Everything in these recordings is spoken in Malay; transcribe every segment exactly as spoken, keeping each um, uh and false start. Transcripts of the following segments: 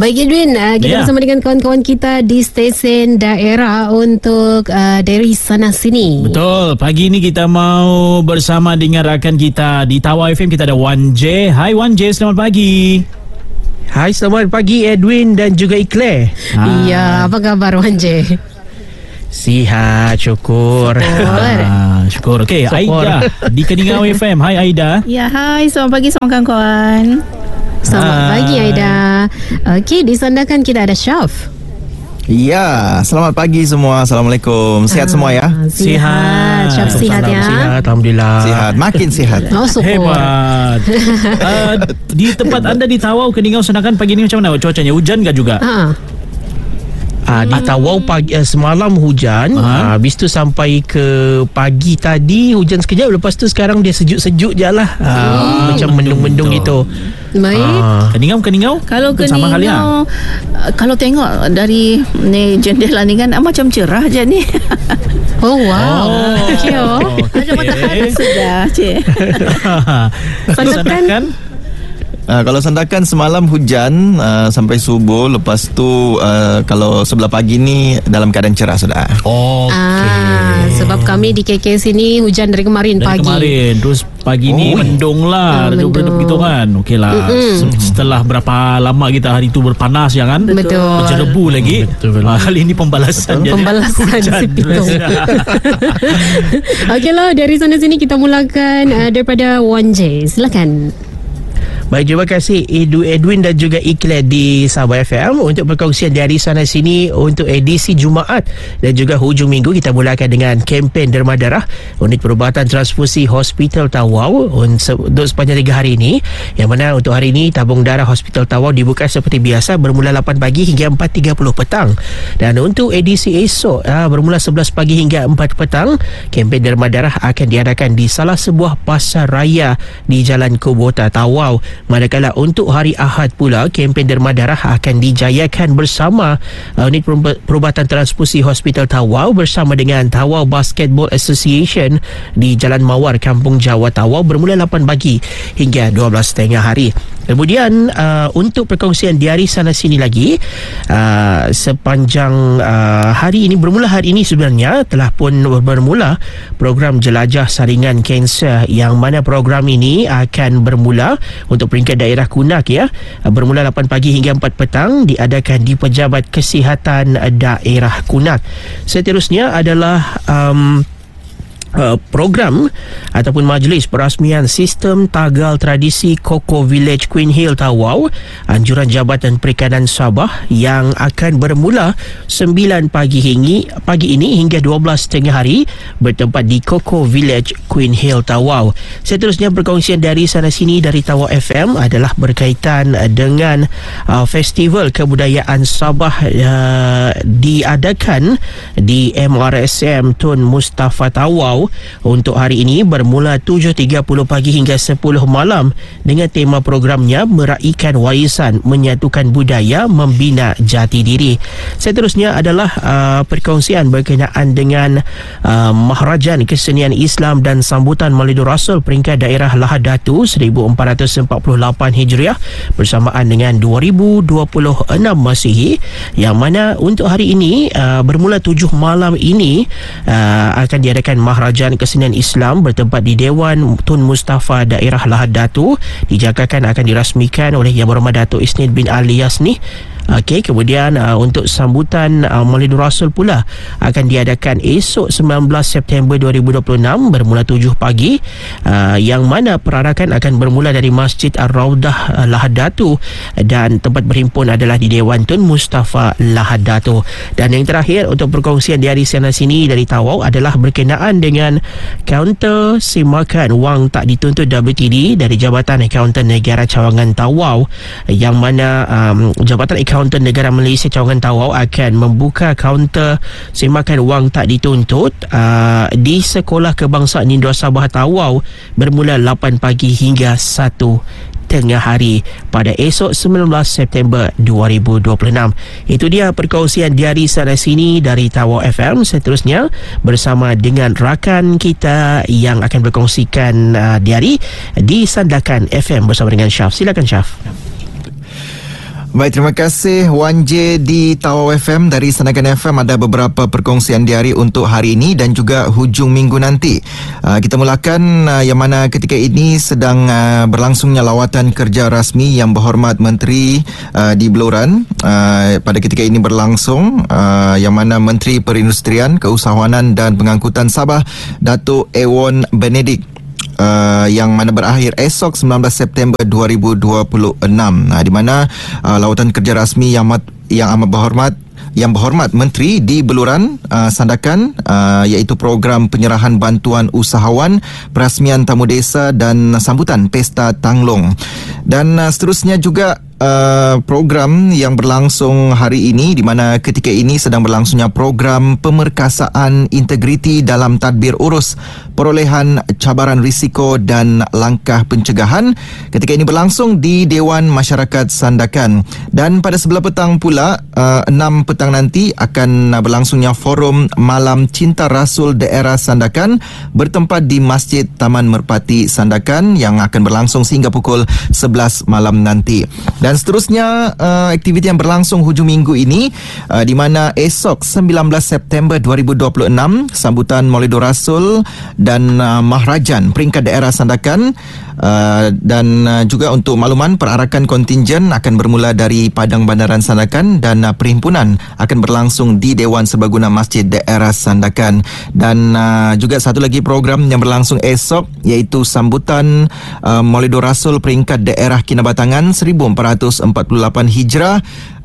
Baik Edwin, uh, kita yeah. bersama dengan kawan-kawan kita di stesen daerah untuk uh, dari sana sini. Betul, pagi ini kita mau bersama dengan rakan kita di Tawau F M. Kita ada Wan J. Hai Wan J, selamat pagi. Hai, selamat pagi Edwin dan juga Iclair. Iya, apa kabar Wan J? Sihat, syukur. Syukur. Ah, syukur. Okey, Aida di Keningau F M. Hai Aida. Ya, hai, selamat pagi semua kawan-kawan. Selamat Hai. pagi Aida. Okey, di Sandakan kita ada Syaf. Ya, selamat pagi semua. Assalamualaikum. Sihat ah, semua ya? Sihat. Syaf sihat ya? Sihat, Alhamdulillah. Sihat, makin sihat. Oh, syukur. Hebat. uh, di tempat anda di Tawau, Keningau, Sandakan pagi ni macam mana cuacanya? Hujan ke juga? Ha. Ah, di Tawau pagi uh, semalam hujan, uh, habis tu sampai ke pagi tadi hujan sekejap, lepas tu sekarang dia sejuk-sejuk je lah. Uh, hmm. Macam mendung-mendung gitu. Baik. Uh, Keningau, Keningau? Kalau sama Keningau, kali, ha? Kalau tengok dari ni jendela ni kan macam cerah je ni. Oh wow. Oh, okay, oh. Ada matahari sudah, cik. Sandakan? Uh, kalau Sandakan semalam hujan uh, sampai subuh. Lepas tu uh, kalau sebelah pagi ni dalam keadaan cerah sudah. Oh, ah, sebab kami di K K sini hujan dari kemarin dari pagi. kemarin. Terus pagi oh, ni mendung lah. Ah, mendung. Begitu kan. Okey lah. Mm-mm. Setelah berapa lama kita hari tu berpanas ya kan. Betul. Berjerebu lagi. Betul. Ah, kali ini pembalasan. Pembalasan si pitung. Okeylah, dari sana sini kita mulakan uh, daripada Wan J. Silakan. Baik, terima kasih Edu, Edwin dan juga Iclair di Sabah F M untuk perkongsian dari sana sini untuk edisi Jumaat dan juga hujung minggu. Kita mulakan dengan kempen derma darah unit perubatan transfusi Hospital Tawau untuk sepanjang tiga hari ini, yang mana untuk hari ini tabung darah Hospital Tawau dibuka seperti biasa bermula lapan pagi hingga empat tiga puluh petang, dan untuk edisi esok bermula sebelas pagi hingga empat petang, kempen derma darah akan diadakan di salah sebuah pasar raya di Jalan Kubota Tawau. Manakala untuk hari Ahad pula, kempen derma darah akan dijayakan bersama uh, unit perubatan transfusi Hospital Tawau bersama dengan Tawau Basketball Association di Jalan Mawar, Kampung Jawa Tawau bermula lapan pagi hingga dua belas tiga puluh hari. Kemudian uh, untuk perkongsian di hari sana sini lagi, uh, sepanjang uh, hari ini, bermula hari ini sebenarnya telah pun bermula program jelajah saringan kanser, yang mana program ini akan bermula untuk peringkat daerah Kunak ya, bermula lapan pagi hingga empat petang, diadakan di Pejabat Kesihatan Daerah Kunak. Seterusnya adalah um, Uh, program ataupun majlis perasmian sistem tagal tradisi Koko Village Queen Hill Tawau, anjuran Jabatan Perikanan Sabah, yang akan bermula sembilan pagi hingga pagi ini hingga dua belas tengah hari, bertempat di Koko Village Queen Hill Tawau. Seterusnya perkongsian dari sana sini dari Tawau F M adalah berkaitan dengan uh, Festival Kebudayaan Sabah uh, diadakan di M R S M Tun Mustafa Tawau untuk hari ini bermula tujuh tiga puluh pagi hingga sepuluh malam, dengan tema programnya Meraihkan Warisan, Menyatukan Budaya, Membina Jati Diri. Seterusnya adalah uh, perkongsian berkenaan dengan uh, Maharajan Kesenian Islam dan Sambutan Maulidur Rasul peringkat daerah Lahad Datu seribu empat ratus empat puluh lapan Hijriah bersamaan dengan dua ribu dua puluh enam Masihi, yang mana untuk hari ini uh, bermula tujuh malam ini uh, akan diadakan Maharajan Kesenian Islam bertempat di Dewan Tun Mustafa daerah Lahad Datu, dijangkakan akan dirasmikan oleh Yang Berhormat Datuk Isnid bin Ali Yasni. Okey, kemudian uh, untuk sambutan uh, Maulidur Rasul pula akan diadakan esok sembilan belas September dua ribu dua puluh enam bermula tujuh pagi, uh, yang mana perarakan akan bermula dari Masjid Ar-Raudah uh, Lahad Datu, dan tempat berhimpun adalah di Dewan Tun Mustafa Lahad Datu. Dan yang terakhir untuk perkongsian di hari sana sini dari Tawau adalah berkenaan dengan kaunter semakan wang tak dituntut W T D dari Jabatan Akaunten Negara Cawangan Tawau, yang mana um, Jabatan Akaunten Negara Malaysia Cawangan Tawau akan membuka kaunter semakan wang tak dituntut uh, di Sekolah Kebangsaan Indua Sabah Tawau bermula lapan pagi hingga satu tengah hari pada esok sembilan belas September dua ribu dua puluh enam. Itu dia perkongsian diari sana sini dari Tawau F M. Seterusnya bersama dengan rakan kita yang akan berkongsikan uh, diari di Sandakan F M bersama dengan Syaf. Silakan Syaf. Baik, terima kasih Wan J di Tawau F M. Dari Sandakan F M ada beberapa perkongsian diari untuk hari ini dan juga hujung minggu nanti. Uh, kita mulakan uh, yang mana ketika ini sedang uh, berlangsungnya lawatan kerja rasmi Yang Berhormat Menteri uh, di Beluran. Uh, pada ketika ini berlangsung uh, yang mana Menteri Perindustrian, Keusahawanan dan Pengangkutan Sabah, Datuk Ewon Benedict, Uh, yang mana berakhir esok sembilan belas September dua ribu dua puluh enam. Nah, di mana uh, lawatan kerja rasmi yang amat, yang amat berhormat Yang Berhormat Menteri di Beluran uh, Sandakan uh, iaitu program penyerahan bantuan usahawan, perasmian tamu desa dan sambutan Pesta Tanglong. Dan uh, seterusnya juga Uh, program yang berlangsung hari ini, di mana ketika ini sedang berlangsungnya program pemerkasaan integriti dalam tadbir urus perolehan cabaran risiko dan langkah pencegahan. Ketika ini berlangsung di Dewan Masyarakat Sandakan. Dan pada sebelah petang pula, uh, enam petang nanti akan berlangsungnya forum Malam Cinta Rasul Daerah Sandakan bertempat di Masjid Taman Merpati Sandakan yang akan berlangsung sehingga pukul sebelas malam nanti. Dan Dan seterusnya uh, aktiviti yang berlangsung hujung minggu ini uh, di mana esok sembilan belas September dua ribu dua puluh enam sambutan Maulidur Rasul dan uh, Mahrajan peringkat daerah Sandakan. Uh, dan uh, juga untuk makluman, perarakan kontingen akan bermula dari Padang Bandaran Sandakan dan uh, perhimpunan akan berlangsung di Dewan Serbaguna Masjid Daerah Sandakan. Dan uh, juga satu lagi program yang berlangsung esok iaitu sambutan uh, Maulidur Rasul peringkat daerah Kinabatangan seribu empat ratus empat puluh lapan Hijrah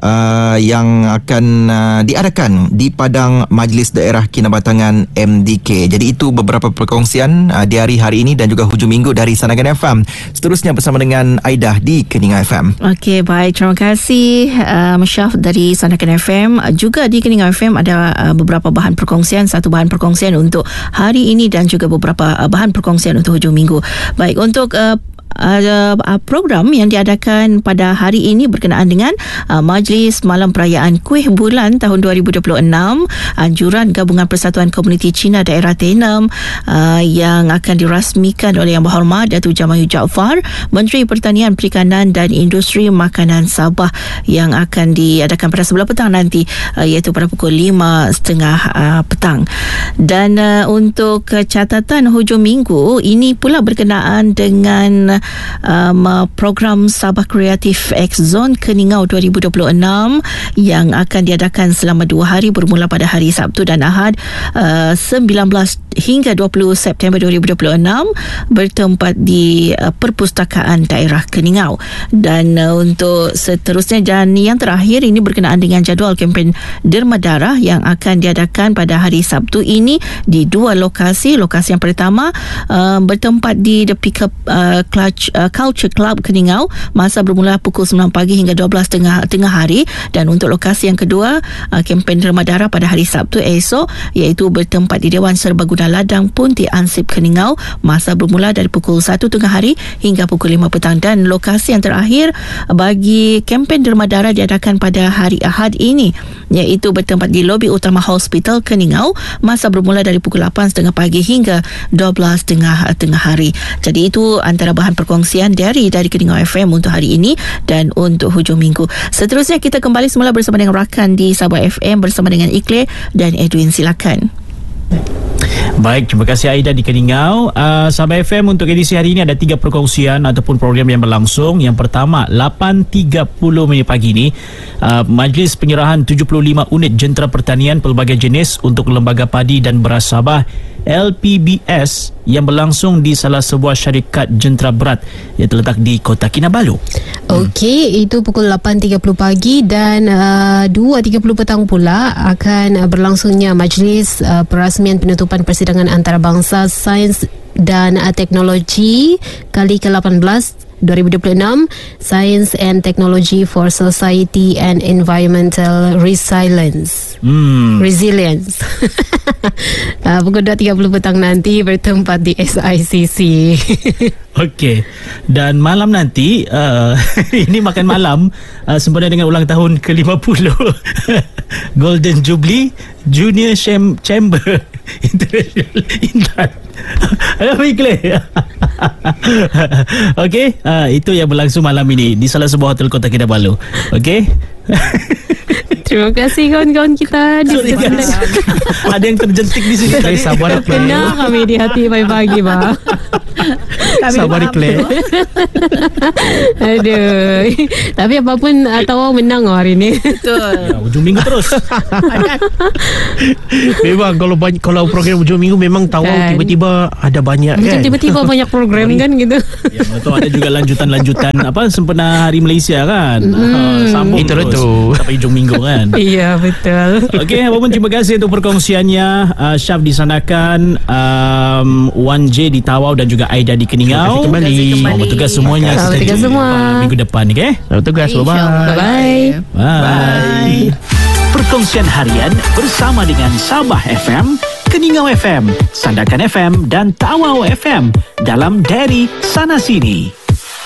uh, yang akan uh, diadakan di Padang Majlis Daerah Kinabatangan M D K. Jadi itu beberapa perkongsian uh, di hari hari ini dan juga hujung minggu dari Sandakan F M. Seterusnya bersama dengan Aidah di Keningan F M. Okey, baik. Terima kasih uh, Syaf dari Sandakan F M. Juga di Keningan F M ada uh, beberapa bahan perkongsian. Satu bahan perkongsian untuk hari ini dan juga beberapa uh, bahan perkongsian untuk hujung minggu. Baik, untuk uh, Uh, program yang diadakan pada hari ini berkenaan dengan uh, Majlis Malam Perayaan Kuih Bulan tahun dua ribu dua puluh enam, anjuran Gabungan Persatuan Komuniti Cina Daerah Tenem uh, yang akan dirasmikan oleh Yang Berhormat Datuk Jamayu Jaafar, Menteri Pertanian, Perikanan dan Industri Makanan Sabah, yang akan diadakan pada sebelah petang nanti, uh, iaitu pada pukul lima tiga puluh uh, petang. Dan uh, untuk uh, catatan hujung minggu ini pula berkenaan dengan Um, program Sabah Kreatif X Zone Keningau dua ribu dua puluh enam yang akan diadakan selama dua hari bermula pada hari Sabtu dan Ahad uh, sembilan belas hingga dua puluh September dua ribu dua puluh enam bertempat di uh, Perpustakaan Daerah Keningau. Dan uh, untuk seterusnya dan yang terakhir ini berkenaan dengan jadual kempen Derma Darah yang akan diadakan pada hari Sabtu ini di dua lokasi. Lokasi yang pertama uh, bertempat di The Pickup uh, Culture Club Keningau, masa bermula pukul sembilan pagi hingga dua belas tengah, tengah hari. Dan untuk lokasi yang kedua, uh, kempen Derma Darah pada hari Sabtu esok, iaitu bertempat di Dewan Serbaguna Ladang Punti Ansip Keningau, masa bermula dari pukul satu tengah hari hingga pukul lima petang. Dan lokasi yang terakhir bagi kempen Derma Darah diadakan pada hari Ahad ini, iaitu bertempat di lobi utama Hospital Keningau, masa bermula dari pukul lapan tiga puluh pagi hingga dua belas tengah, tengah hari. Jadi itu antara bahan perkongsian dari dari Keningau F M untuk hari ini dan untuk hujung minggu. Seterusnya kita kembali semula bersama dengan rakan di Sabah F M bersama dengan Ikle dan Edwin. Silakan. Baik, terima kasih Aida di Keningau. uh, Sabah F M untuk edisi hari ini ada tiga perkongsian ataupun program yang berlangsung. Yang pertama, lapan tiga puluh minit pagi ini, uh, Majlis Penyerahan tujuh puluh lima unit jentera pertanian pelbagai jenis untuk Lembaga Padi dan Beras Sabah L P B S yang berlangsung di salah sebuah syarikat jentera berat yang terletak di Kota Kinabalu. Okey, hmm. itu pukul lapan tiga puluh pagi dan uh, dua tiga puluh petang pula akan uh, berlangsungnya Majlis uh, Perasmian Penutupan Persidangan Antarabangsa Sains dan uh, Teknologi kali ke lapan belas dua ribu dua puluh enam, Science and Technology for Society and Environmental Resilience. Hmm. Resilience. uh, pukul dua tiga puluh petang nanti bertempat di S I C C. Okey. Dan malam nanti uh, ini makan malam uh, sempena dengan ulang tahun ke lima puluh Golden Jubilee Junior Cham- Chamber International Intan. Baiklah. Okey, uh, itu yang berlangsung malam ini di salah sebuah hotel Kota Kinabalu. Okey. Terima kasih kawan-kawan kita. Ada yang terjentik di sini. Clay, sabar Clay. Kena kami di hati pagi-pagi, Pak. Sabar Clay. Aduh. Tapi apapun Tawau menang hari ni. Betul. Ya, ujung minggu terus. Memang kalau banyak, kalau program hujung minggu memang Tawau Kan. tiba-tiba ada banyak Macam kan. tiba-tiba banyak program kan gitu. Ya, betul, ada juga lanjutan-lanjutan apa sempena Hari Malaysia kan. Uh, sambung Itu terus betul. sampai ujung minggu kan. Iya, betul. Okey, apapun terima kasih untuk perkongsiannya. uh, Syaf di Sanakan, um, Wan J di Tawau dan juga Aida di Keningau. Terima kasih kembali. Selamat bertugas semuanya. Selamat Kita bertugas jumpa semua. minggu depan, okey? Selamat tugas. Bye-bye. Bye-bye. Bye. Perkongsian harian bersama dengan Sabah F M, Keningau F M, Sandakan F M dan Tawau F M dalam Dari Sana Sini.